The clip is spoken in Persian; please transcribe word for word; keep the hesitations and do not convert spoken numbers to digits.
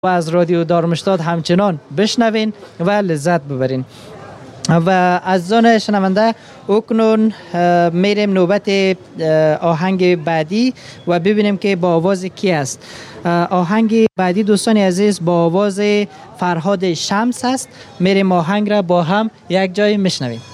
و از رادیو دارمشتاد همچنان بشنوین و لذت ببرین. و عزیزان شنونده اکنون میریم نوبت آهنگ بعدی و ببینیم که با آواز کی است. آهنگ بعدی دوستان عزیز با آواز فرهاد شمس است. میریم آهنگ را با هم یک جای میشنویم.